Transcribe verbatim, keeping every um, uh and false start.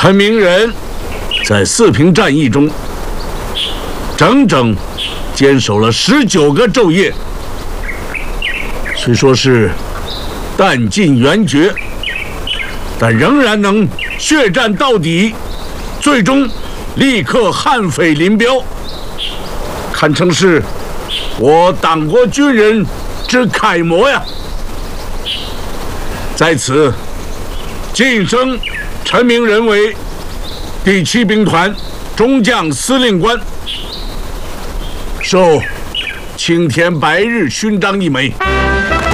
陈明仁在四平战役中整整坚守了十九个昼夜，虽说是弹尽援绝，但仍然能血战到底，最终力克悍匪林彪，堪称是我党国军人之楷模呀！在此晋升陈明仁为第七兵团中将司令官，授青天白日勋章一枚。